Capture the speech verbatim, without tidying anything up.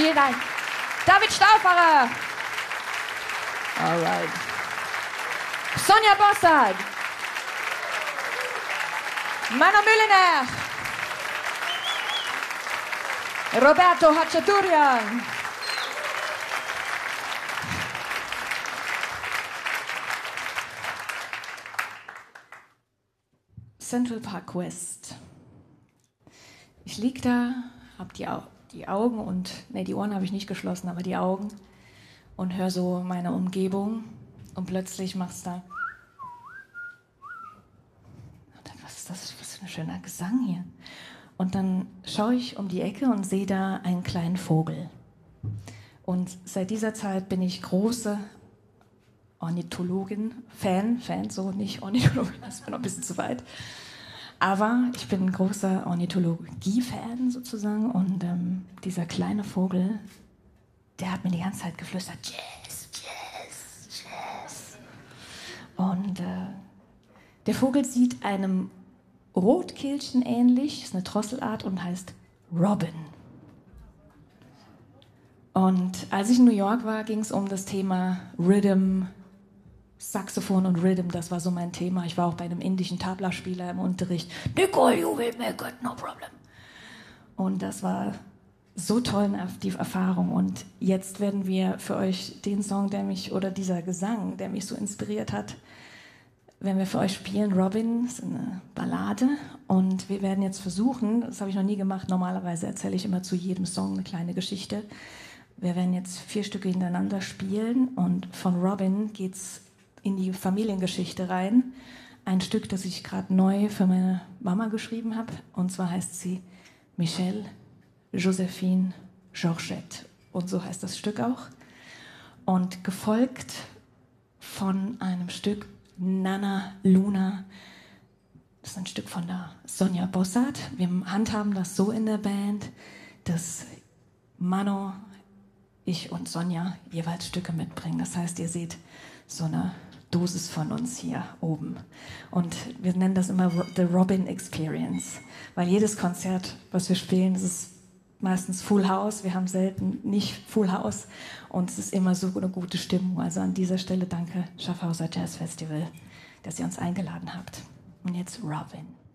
Vielen Dank. David Stauffacher. Alright. Sonja Bossard. Mano Mühlener. Roberto Hachaturian. Central Park West. Ich lieg da, hab die, Au die Augen und, ne, die Ohren habe ich nicht geschlossen, aber die Augen und höre so meine Umgebung und plötzlich macht's da. Und dann, was ist das? Was für ein schöner Gesang hier. Und dann schaue ich um die Ecke und sehe da einen kleinen Vogel. Und seit dieser Zeit bin ich große Ornithologin, Fan, Fan, so nicht Ornithologin, das ist mir noch ein bisschen zu weit. Aber ich bin ein großer Ornithologie-Fan sozusagen und ähm, dieser kleine Vogel, der hat mir die ganze Zeit geflüstert, Jazz, Jazz, Jazz. Und äh, der Vogel sieht einem Rotkehlchen ähnlich, ist eine Drosselart und heißt Robin. Und als ich in New York war, ging es um das Thema Rhythm, Saxophon und Rhythm, das war so mein Thema. Ich war auch bei einem indischen Tabla-Spieler im Unterricht. Nicole, you will make it, no problem. Und das war so toll, die Erfahrung. Und jetzt werden wir für euch den Song, der mich, oder dieser Gesang, der mich so inspiriert hat, werden wir für euch spielen. Robin ist eine Ballade. Und wir werden jetzt versuchen, das habe ich noch nie gemacht, normalerweise erzähle ich immer zu jedem Song eine kleine Geschichte. Wir werden jetzt vier Stücke hintereinander spielen und von Robin geht's in die Familiengeschichte rein. Ein Stück, das ich gerade neu für meine Mama geschrieben habe. Und zwar heißt sie Michelle Josephine Georgette. Und so heißt das Stück auch. Und gefolgt von einem Stück Nana Luna. Das ist ein Stück von der Sonja Bossard. Wir handhaben das so in der Band, dass Mano, ich und Sonja jeweils Stücke mitbringen. Das heißt, ihr seht so eine Dosis von uns hier oben. Und wir nennen das immer The Robin Experience, weil jedes Konzert, was wir spielen, das ist meistens Full House. Wir haben selten nicht Full House und es ist immer so eine gute Stimmung. Also an dieser Stelle danke Schaffhauser Jazz Festival, dass ihr uns eingeladen habt. Und jetzt Robin.